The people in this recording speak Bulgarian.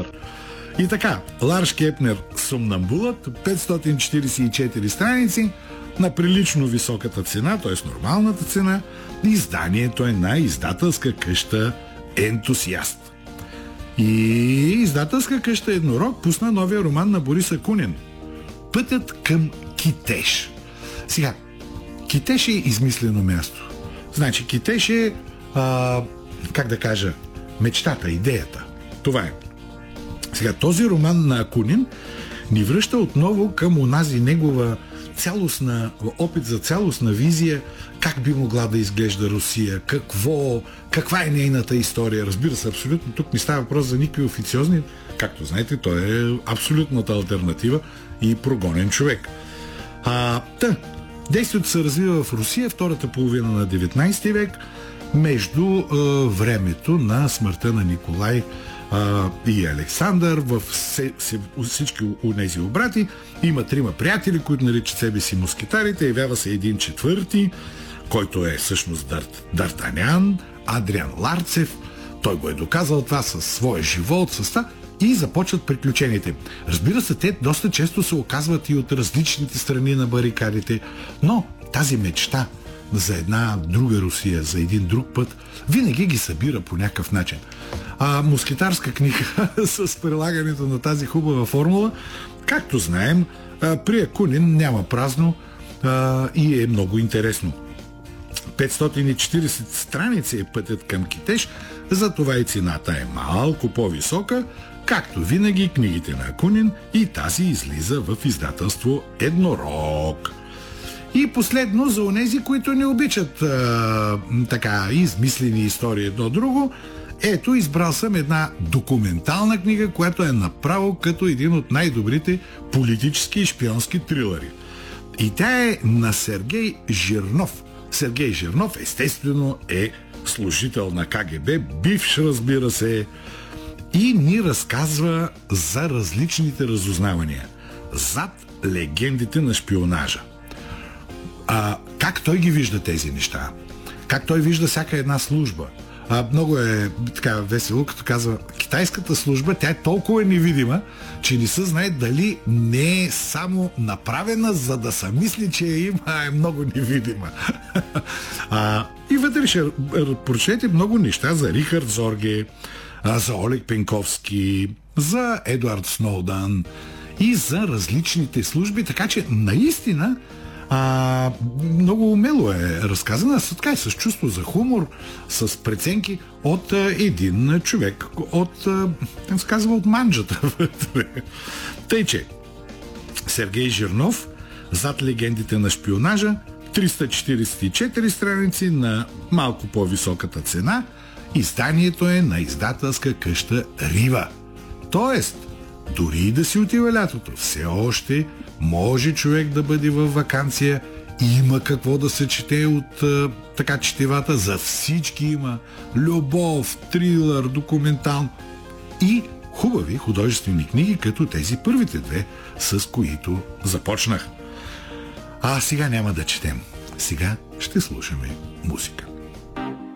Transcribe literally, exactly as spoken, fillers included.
Хитлер. И така, Ларш Кепнер "Сомнамбулът", петстотин четиридесет и четири страници, на прилично високата цена, т.е. нормалната цена. Изданието е на издателска къща "Ентусиаст". И издателска къща "Еднорог" пусна новия роман на Борис Акунин "Пътят към Китеж". Сега, Китеж е измислено място. Значи, Китеж е, а, как да кажа, мечтата, идеята. Това е. Сега, този роман на Акунин ни връща отново към онази негова цялостна, опит за цялостна визия, как би могла да изглежда Русия, какво, каква е нейната история. Разбира се, абсолютно тук не става въпрос за никакви официозни, както знаете, той е абсолютната алтернатива и прогонен човек. А, та, действието се развива в Русия втората половина на деветнайсети век, между е, времето на смъртта на Николай а, и Александър. В се, се, всички унези обрати има трима приятели, които наричат себе си мускетарите. Явява се един четвърти, който е всъщност Дарт, Дартанян, Адриан Ларцев. Той го е доказал това със своя живот, с това, и започват приключенията. Разбира се, те доста често се оказват и от различните страни на барикадите, но тази мечта за една друга Русия, за един друг път, винаги ги събира по някакъв начин. А мускетарска книга с прилагането на тази хубава формула, както знаем, при Акунин няма празно а, и е много интересно. петстотин и четиридесет страници е пътят към Китеж, затова и цената е малко по-висока. Както винаги, книгите на Акунин, и тази излиза в издателство "Еднорог". И последно, за онези, които не обичат а, така измислени истории едно друго, ето, избрал съм една документална книга, която е направо като един от най-добрите политически и шпионски трилъри. И тя е на Сергей Жирнов. Сергей Жирнов, естествено, е служител на Ка Ге Бе, бивш, разбира се, и ни разказва за различните разузнавания, зад легендите на шпионажа. А, как той ги вижда тези неща? Как той вижда всяка една служба? А, много е така весело, като казва, китайската служба, тя е толкова невидима, че не се знае дали не е само направена, за да се мисли, че я има, а е много невидима. а, и вътре ще прочете много неща за Рихард Зорге, за Олег Пенковски, за Едуард Сноудън и за различните служби, така че наистина а, много умело е разказана, така и с чувство за хумор, с преценки от а, един човек, от, а, как се казва, от манджата вътре. Тъй, че Сергей Жирнов, зад легендите на шпионажа, триста четиридесет и четири страници на малко по-високата цена. Изданието е на издателска къща "Рива". Тоест, дори и да си отива лятото, все още може човек да бъде във ваканция. Има какво да се чете от а, така четивата. За всички има любов, трилър, документално и хубави художествени книги, като тези първите две, с които започнах. А сега няма да четем. Сега ще слушаме музика.